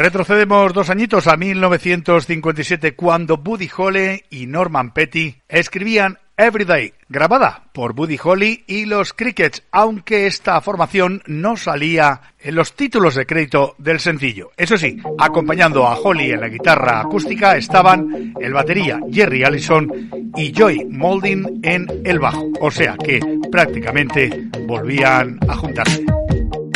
Retrocedemos 2 añitos a 1957, cuando Buddy Holly y Norman Petty escribían Everyday, grabada por Buddy Holly y los Crickets, aunque esta formación no salía en los títulos de crédito del sencillo. Eso sí, acompañando a Holly en la guitarra acústica estaban el batería Jerry Allison y Joey Moulding en el bajo, o sea que prácticamente volvían a juntarse.